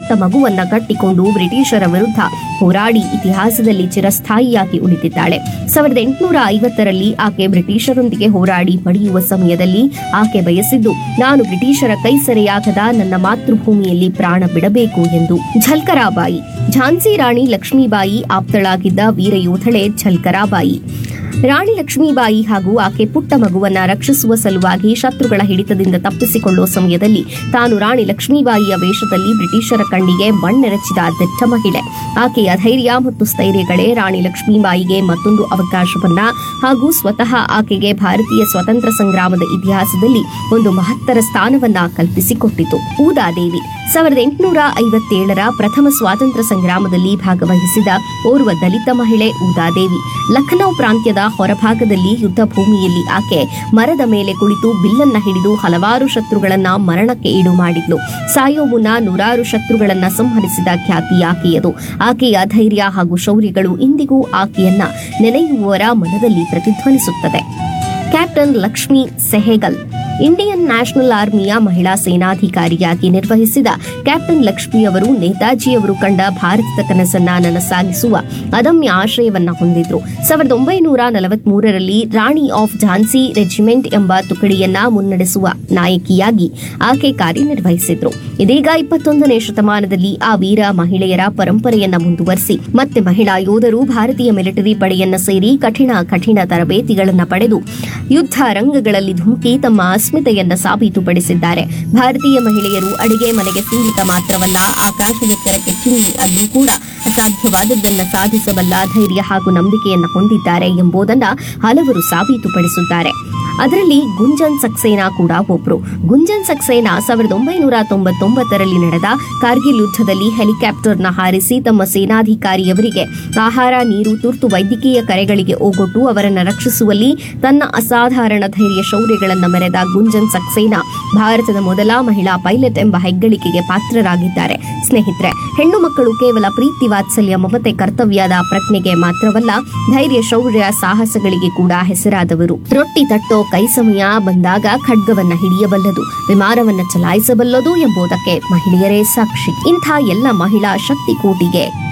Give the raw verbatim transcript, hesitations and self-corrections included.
ಪುಟ್ಟ ಮಗುವನ್ನ ಕಟ್ಟಿಕೊಂಡು ಬ್ರಿಟಿಷರ ವಿರುದ್ಧ ಹೋರಾಡಿ ಇತಿಹಾಸದಲ್ಲಿ ಚಿರಸ್ಥಾಯಿಯಾಗಿ ಉಳಿದಿದ್ದಾಳೆ. ಸಾವಿರದ ಎಂಟುನೂರ ಐವತ್ತರಲ್ಲಿ ಆಕೆ ಬ್ರಿಟಿಷರೊಂದಿಗೆ ಹೋರಾಡಿ ಮಡಿಯುವ ಸಮಯದಲ್ಲಿ ಆಕೆ ಬಯಸಿದ್ದು, ನಾನು ಬ್ರಿಟಿಷರ ಕೈ ಸೆರೆಯಾಗದ ನನ್ನ ಮಾತೃಭೂಮಿಯಲ್ಲಿ ಪ್ರಾಣ ಬಿಡಬೇಕು ಎಂದು. ಝಲ್ಕರಾಬಾಯಿ ಝಾನ್ಸಿ ರಾಣಿ ಲಕ್ಷ್ಮೀಬಾಯಿ ಆಪ್ತಳಾಗಿದ್ದ ವೀರಯೋಧಳೆ ಝಲ್ಕರಾಬಾಯಿ. ರಾಣಿ ಲಕ್ಷ್ಮೀಬಾಯಿ ಹಾಗೂ ಆಕೆ ಪುಟ್ಟ ಮಗುವನ್ನ ರಕ್ಷಿಸುವ ಸಲುವಾಗಿ ಶತ್ರುಗಳ ಹಿಡಿತದಿಂದ ತಪ್ಪಿಸಿಕೊಳ್ಳುವ ಸಮಯದಲ್ಲಿ ತಾನು ರಾಣಿ ಲಕ್ಷ್ಮೀಬಾಯಿಯ ವೇಷದಲ್ಲಿ ಬ್ರಿಟಿಷರ ಕಣ್ಣಿಗೆ ಮಣ್ಣೆರಚಿದ ದಿಟ್ಟ ಮಹಿಳೆ. ಆಕೆಯ ಧೈರ್ಯ ಮತ್ತು ಸ್ಥೈರ್ಯಗಳೇ ರಾಣಿ ಲಕ್ಷ್ಮೀಬಾಯಿಗೆ ಮತ್ತೊಂದು ಅವಕಾಶವನ್ನ ಹಾಗೂ ಸ್ವತಃ ಆಕೆಗೆ ಭಾರತೀಯ ಸ್ವಾತಂತ್ರ್ಯ ಸಂಗ್ರಾಮದ ಇತಿಹಾಸದಲ್ಲಿ ಒಂದು ಮಹತ್ತರ ಸ್ಥಾನವನ್ನ ಕಲ್ಪಿಸಿಕೊಟ್ಟಿತು. ಊದಾದೇವಿ ಸಾವಿರದ ಎಂಟುನೂರ ಐವತ್ತೇಳರ ಪ್ರಥಮ ಸ್ವಾತಂತ್ರ್ಯ ಸಂಗ್ರಾಮದಲ್ಲಿ ಭಾಗವಹಿಸಿದ ಓರ್ವ ದಲಿತ ಮಹಿಳೆ ಊದಾದೇವಿ. ಲಖನೌ ಪ್ರಾಂತ್ಯದ ಹೊರಭಾಗದಲ್ಲಿ ಯುದ್ಧ ಭೂಮಿಯಲ್ಲಿ ಆಕೆ ಮರದ ಮೇಲೆ ಕುಳಿತು ಬಿಲ್ಲನ್ನ ಹಿಡಿದು ಹಲವಾರು ಶತ್ರುಗಳನ್ನ ಮರಣಕ್ಕೆ ಈಡು ಮಾಡಿದ್ಲು. ಸಾಯೋ ಮುನ್ನ ನೂರಾರು ಶತ್ರುಗಳನ್ನ ಸಂಹರಿಸಿದ ಖ್ಯಾತಿ ಆಕೆಯದು. ಆಕೆಯ ಧೈರ್ಯ ಹಾಗೂ ಶೌರ್ಯಗಳು ಇಂದಿಗೂ ಆಕೆಯನ್ನ ನೆನೆಯುವವರ ಮನದಲ್ಲಿ ಪ್ರತಿಧ್ವನಿಸುತ್ತದೆ. Captain Lakshmi Sahgal Indian national ಆರ್ಮಿಯ ಮಹಿಳಾ ಸೇನಾಧಿಕಾರಿಯಾಗಿ ನಿರ್ವಹಿಸಿದ ಕ್ಯಾಪ್ಟನ್ ಲಕ್ಷ್ಮಿ ಅವರು ನೇತಾಜಿಯವರು ಕಂಡ ಭಾರತದ ಕನಸನ್ನ ನನಸಾಗಿಸುವ ಅದಮ್ಯ ಆಶಯವನ್ನ ಹೊಂದಿದ್ರು. ಸಾವಿರದ ಒಂಬೈನೂರ ನಲವತ್ಮೂರರಲ್ಲಿ ರಾಣಿ ಆಫ್ ಝಾನ್ಸಿ ರೆಜಿಮೆಂಟ್ ಎಂಬ ತುಕಡಿಯನ್ನ ಮುನ್ನಡೆಸುವ ನಾಯಕಿಯಾಗಿ ಆಕೆ ಕಾರ್ಯನಿರ್ವಹಿಸಿದ್ರು. ಇದೀಗ ಇಪ್ಪತ್ತೊಂದನೇ ಶತಮಾನದಲ್ಲಿ ಆ ವೀರ ಮಹಿಳೆಯರ ಪರಂಪರೆಯನ್ನ ಮುಂದುವರಿಸಿ ಮತ್ತೆ ಮಹಿಳಾ ಯೋಧರು ಭಾರತೀಯ ಮಿಲಿಟರಿ ಪಡೆಯನ್ನ ಸೇರಿ ಕಠಿಣ ಕಠಿಣ ತರಬೇತಿಗಳನ್ನ ಪಡೆದು ಯುದ್ಧ ರಂಗಗಳಲ್ಲಿ ಧುಮುಕಿ ತಮ್ಮ ಅಸ್ಮಿತೆಯನ್ನ ಸಾಬೀತುಪಡಿಸಿದ್ದಾರೆ. ಭಾರತೀಯ ಮಹಿಳೆಯರು ಅಡಿಗೆ ಮನೆಗೆ ಸೀಮಿತ ಮಾತ್ರವಲ್ಲ, ಆಕಾಶವೆತ್ತರಕ್ಕೆ ಚಿಮ್ಮಿ ಅಲ್ಲೂ ಕೂಡ ಅಸಾಧ್ಯವಾದದ್ದನ್ನ ಸಾಧಿಸಬಲ್ಲ ಧೈರ್ಯ ಹಾಗೂ ನಂಬಿಕೆಯನ್ನ ಹೊಂದಿದ್ದಾರೆ ಎಂಬುದನ್ನ ಹಲವರು ಸಾಬೀತುಪಡಿಸಿದ್ದಾರೆ. ಅದರಲ್ಲಿ ಗುಂಜನ್ ಸಕ್ಸೇನಾ ಕೂಡ ಒಬ್ರು. ಗುಂಜನ್ ಸಕ್ಸೇನಾ ಸಾವಿರದ ಒಂಬೈನೂರ ತೊಂಬತ್ತೊಂಬತ್ತರಲ್ಲಿ ನಡೆದ ಕಾರ್ಗಿಲ್ ಯುದ್ಧದಲ್ಲಿ ಹೆಲಿಕಾಪ್ಟರ್ನ ಹಾರಿಸಿ ತಮ್ಮ ಸೇನಾಧಿಕಾರಿಯವರಿಗೆ ಆಹಾರ, ನೀರು, ತುರ್ತು ವೈದ್ಯಕೀಯ ಕರೆಗಳಿಗೆ ಓಗೊಟ್ಟು ಅವರನ್ನು ರಕ್ಷಿಸುವಲ್ಲಿ ತನ್ನ ಅಸಾಧಾರಣ ಧೈರ್ಯ ಶೌರ್ಯಗಳನ್ನು ಮೆರೆದ ಗುಂಜನ್ ಸಕ್ಸೇನಾ ಭಾರತದ ಮೊದಲ ಮಹಿಳಾ ಪೈಲಟ್ ಎಂಬ ಹೆಗ್ಗಳಿಕೆಗೆ ಪಾತ್ರರಾಗಿದ್ದಾರೆ. ಸ್ನೇಹಿತರೆ, ಹೆಣ್ಣು ಮಕ್ಕಳು ಕೇವಲ ಪ್ರೀತಿ, ವಾತ್ಸಲ್ಯ, ಮಮತೆ, ಕರ್ತವ್ಯದ ಪ್ರಜ್ಞೆಗೆ ಮಾತ್ರವಲ್ಲ, ಧೈರ್ಯ, ಶೌರ್ಯ, ಸಾಹಸಗಳಿಗೆ ಕೂಡ ಹೆಸರಾದವರು. ರೊಟ್ಟಿ ತಟ್ಟೋ ಕೈ ಸಮಯ ಬಂದಾಗ ಖಡ್ಗವನ್ನ ಹಿಡಿಯಬಲ್ಲದು, ವಿಮಾನವನ್ನ ಚಲಾಯಿಸಬಲ್ಲದು ಎಂಬುದಕ್ಕೆ ಮಹಿಳೆಯರೇ ಸಾಕ್ಷಿ. ಇಂಥ ಎಲ್ಲ ಮಹಿಳಾ ಶಕ್ತಿಕೋಟಿಗೆ